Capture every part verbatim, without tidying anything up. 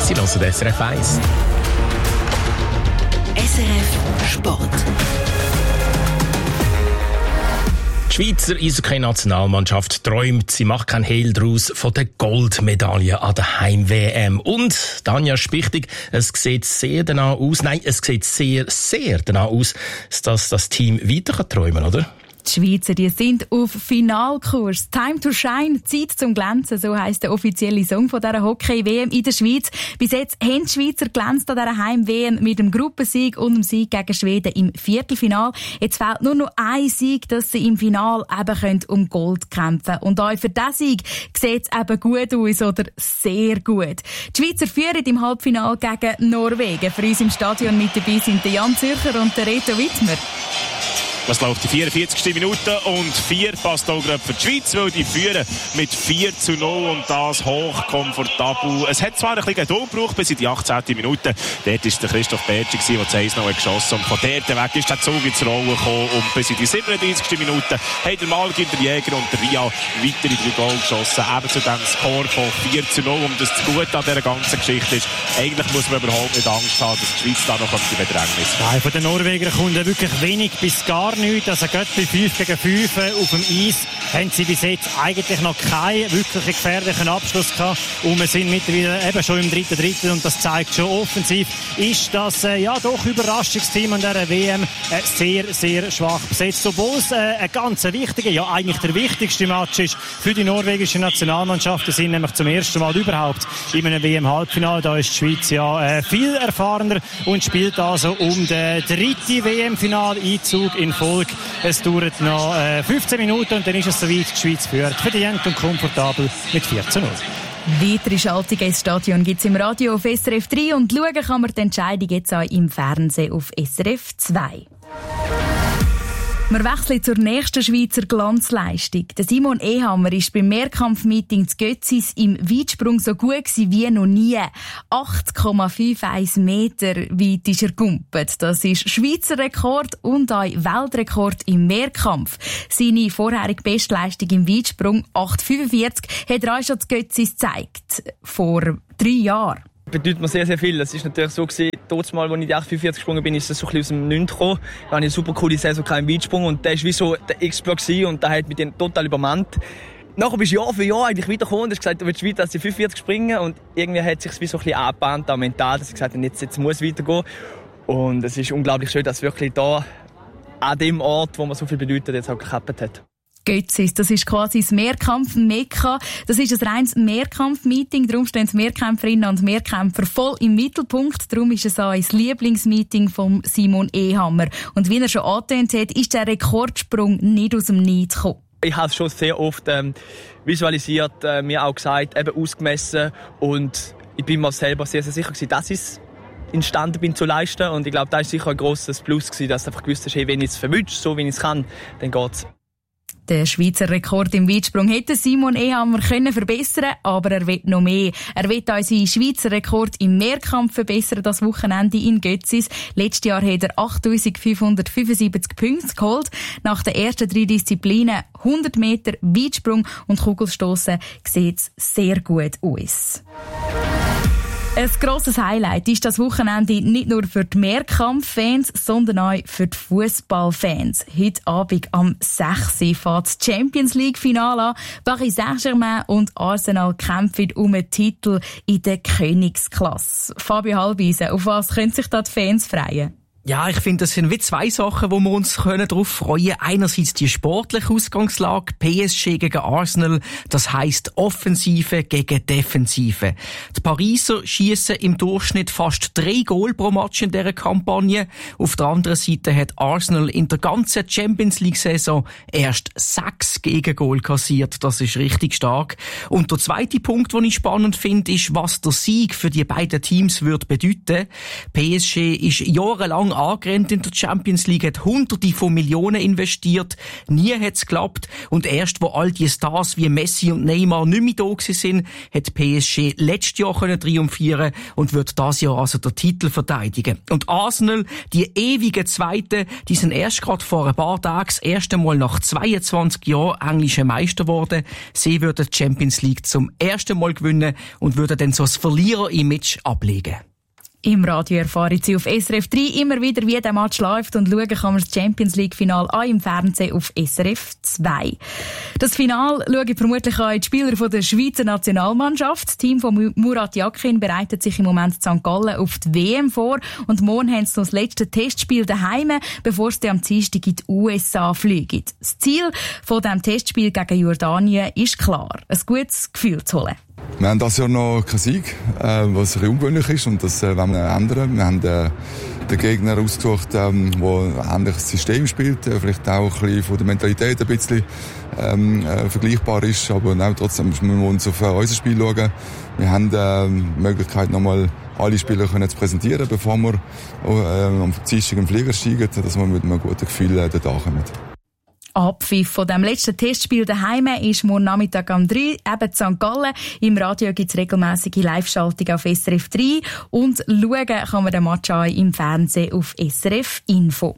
Sie hören S R F eins. S R F Sport. Die Schweizer Eishockey-Nationalmannschaft träumt, sie macht keinen Hehl daraus von der Goldmedaille an der Heim-W M. Und, Tanja Spichtig, es sieht sehr danach aus, nein, es sieht sehr, sehr danach aus, dass das Team weiter träumen kann, oder? Die Schweizer, die sind auf Finalkurs. Time to shine, Zeit zum Glänzen, so heisst der offizielle Song von dieser Hockey-W M in der Schweiz. Bis jetzt haben die Schweizer glänzt an dieser Heim-W M mit dem Gruppensieg und dem Sieg gegen Schweden im Viertelfinal. Jetzt fehlt nur noch ein Sieg, dass sie im Finale eben um Gold kämpfen können. Und auch für diesen Sieg sieht es eben gut aus, oder sehr gut. Die Schweizer führen im Halbfinale gegen Norwegen. Für uns im Stadion mit dabei sind der Jan Zürcher und der Reto Wittmer. Was läuft die vierundvierzigste Minute und vier passt auch gerade für die Schweiz, weil die führen mit vier zu null und das hochkomfortabel. Es hat zwar ein bisschen Geduld gebraucht bis in die achtzehnte Minute. Dort war der Christoph Bertschi, der das eins noch geschossen hat. Und von dort weg ist der Zug ins Rollen gekommen. Und bis in die siebenunddreißigste Minute haben der Malgin, der Jäger und der Ria weitere drei Goal geschossen. Eben zu diesem Score von vier zu null. Und das Gute an dieser ganzen Geschichte ist, eigentlich muss man überhaupt nicht Angst haben, dass die Schweiz da noch die Bedrängnis hat. Nein, von den Norwegern kommt wirklich wenig bis gar nichts. Also gerade bei fünf gegen fünf auf dem Eis haben sie bis jetzt eigentlich noch keinen wirklich gefährlichen Abschluss gehabt. Und wir sind mittlerweile eben schon im dritten Drittel und das zeigt schon offensiv, ist das äh, ja doch Überraschungsteam an dieser W M äh, sehr, sehr schwach besetzt. Obwohl es äh, ein ganz wichtiger, ja eigentlich der wichtigste Match ist für die norwegische Nationalmannschaft. Sie sind nämlich zum ersten Mal überhaupt in einem W M-Halbfinale. Da ist die Schweiz ja äh, viel erfahrener und spielt also um den dritten W M-Finaleinzug in Folge. Es dauert noch äh, fünfzehn Minuten und dann ist es soweit, die Schweiz führt. Verdient und komfortabel mit vier zu null. Weitere Schaltungen ins Stadion gibt es im Radio auf S R F drei und schauen kann man die Entscheidung jetzt auch im Fernsehen auf S R F zwei. Wir wechseln zur nächsten Schweizer Glanzleistung. Der Simon Ehammer war beim Mehrkampfmeeting zu Götzis im Weitsprung so gut wie noch nie. acht Komma einundfünfzig Meter weit ist er gegumpelt. Das ist Schweizer Rekord und auch Weltrekord im Mehrkampf. Seine vorherige Bestleistung im Weitsprung, acht Komma fünfundvierzig, hat er auch schon zu Götzis gezeigt. Vor drei Jahren. Das bedeutet mir sehr, sehr viel. Es war natürlich so, gewesen, dort mal, als ich die acht Komma fünfundvierzig gesprungen bin, ist das so ein bisschen aus dem Nichts gekommen. Da hatte ich eine super coole Saison im Weitsprung und der war wie so der Exploit und der hat mich dann total übermannt. Nachher bist du Jahr für Jahr eigentlich wiedergekommen und hast gesagt, du willst weiter als die fünfundvierzig springen und irgendwie hat es sich wie so ein bisschen angebahnt, auch mental, dass ich gesagt habe, jetzt, jetzt muss es weitergehen. Und es ist unglaublich schön, dass es wirklich da an dem Ort, wo man so viel bedeutet, jetzt auch geklappt hat. Götzis, das ist quasi das Mehrkampf-Mekka. Das ist ein reines Mehrkampf-Meeting. Darum stehen die Mehrkämpferinnen und Mehrkämpfer voll im Mittelpunkt. Darum ist es auch ein Lieblingsmeeting von Simon Ehammer. Und wie er schon angetönt hat, ist der Rekordsprung nicht aus dem Nichts gekommen. Ich habe es schon sehr oft ähm, visualisiert, äh, mir auch gesagt, eben ausgemessen. Und ich bin mir selber sehr, sehr sicher gewesen, dass ich es imstande bin zu leisten. Und ich glaube, das war sicher ein grosses Plus gewesen, dass du einfach gewusst hast, hey, wenn ich es verwünsche, so wie ich es kann, dann geht's. Der Schweizer Rekord im Weitsprung hätte Simon Ehammer können verbessern, aber er will noch mehr. Er will auch seinen Schweizer Rekord im Mehrkampf verbessern, das Wochenende in Götzis. Letztes Jahr hat er achttausendfünfhundertfünfundsiebzig Punkte geholt. Nach den ersten drei Disziplinen, hundert Meter Weitsprung und Kugelstossen, sieht es sehr gut aus. Ein grosses Highlight ist das Wochenende nicht nur für die Mehrkampf-Fans, sondern auch für die Fußballfans. Heute Abend am sechs Uhr fährt das Champions League-Finale an. Paris Saint-Germain und Arsenal kämpfen um einen Titel in der Königsklasse. Fabio Halbisen, auf was können sich da die Fans freuen? Ja, ich finde, das sind wie zwei Sachen, wo wir uns darauf freuen können. Einerseits die sportliche Ausgangslage, P S G gegen Arsenal, das heisst Offensive gegen Defensive. Die Pariser schiessen im Durchschnitt fast drei Goal pro Match in dieser Kampagne. Auf der anderen Seite hat Arsenal in der ganzen Champions League-Saison erst sechs Gegengol kassiert. Das ist richtig stark. Und der zweite Punkt, den ich spannend finde, ist, was der Sieg für die beiden Teams würde bedeuten. P S G ist jahrelang angerannt in der Champions League, hat hunderte von Millionen investiert. Nie hat's geklappt. Und erst, wo all die Stars wie Messi und Neymar nicht mehr da gewesen sind, hat P S G letztes Jahr können triumphieren und wird das Jahr also den Titel verteidigen. Und Arsenal, die ewigen Zweiten, die sind erst gerade vor ein paar Tagen das erste Mal nach zweiundzwanzig Jahren englische Meister geworden. Sie würden die Champions League zum ersten Mal gewinnen und würden dann so das Verlierer-Image ablegen. Im Radio erfahren Sie auf S R F drei immer wieder, wie der Match läuft, und schauen kann man das Champions League-Final an im Fernsehen auf S R F zwei. Das Final schauen vermutlich auch die Spieler von der Schweizer Nationalmannschaft. Das Team von Murat Yakin bereitet sich im Moment in Sankt Gallen auf die W M vor und morgen haben sie noch das letzte Testspiel daheim, bevor sie am Dienstag in die U S A fliegen. Das Ziel von diesem Testspiel gegen Jordanien ist klar, ein gutes Gefühl zu holen. Wir haben das Jahr noch keinen Sieg, äh, was ein bisschen ungewöhnlich ist, und das äh, wollen wir ändern. Wir haben äh, den Gegner ausgesucht, ähm, der ein ähnliches System spielt, äh, vielleicht auch ein bisschen von der Mentalität ein bisschen ähm, äh, vergleichbar ist, aber auch trotzdem müssen wir uns auf äh, unser Spiel schauen. Wir haben äh, die Möglichkeit, nochmal alle Spieler können zu präsentieren, bevor wir äh, am Dienstag im Flieger steigen, dass wir mit einem guten Gefühl äh, dort ankommen. Abpfiff von dem letzten Testspiel daheim ist morgen Nachmittag um drei, eben in Sankt Gallen. Im Radio gibt es regelmässige Live-Schaltung auf S R F drei und schauen kann man den Match auch im Fernsehen auf S R F Info.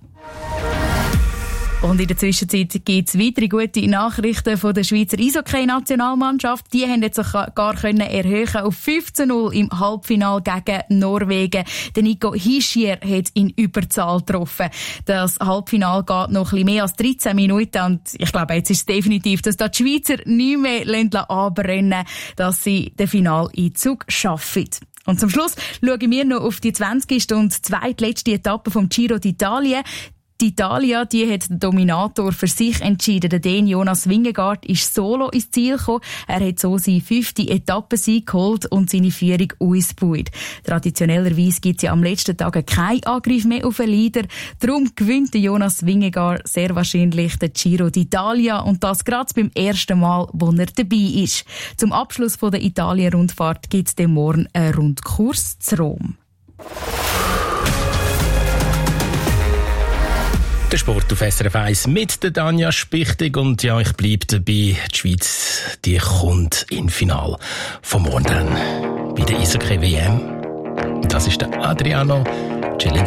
Und in der Zwischenzeit gibt es weitere gute Nachrichten von der Schweizer Eishockey-Nationalmannschaft. Die haben jetzt gar können erhöhen auf fünfzehn null im Halbfinale gegen Norwegen. Der Nico Hischier hat in Überzahl getroffen. Das Halbfinale geht noch ein bisschen mehr als dreizehn Minuten und ich glaube, jetzt ist es definitiv, dass da die Schweizer nicht mehr anbrennen, dass sie den Finaleinzug schaffen. Und zum Schluss schauen wir noch auf die zwanzigste und zweitletzte Etappe vom Giro d'Italia. Die Italia, die hat den Dominator für sich entschieden. Der Dän Jonas Vingegaard ist solo ins Ziel gekommen. Er hat so seine fünfte Etappensieg geholt und seine Führung ausgebaut. Traditionellerweise gibt es ja am letzten Tag keinen Angriff mehr auf einen Leader. Darum gewinnt der Jonas Vingegaard sehr wahrscheinlich den Giro d'Italia und das gerade beim ersten Mal, wo er dabei ist. Zum Abschluss von der Italien-Rundfahrt gibt es dann morgen einen Rundkurs zu Rom. Der Sport auf S R F eins mit der Danja Spichtig. Und ja, ich bleibe dabei. Die Schweiz, die kommt im Finale von morgen dann bei der Eishockey W M. Und das ist der Adriano Celentano.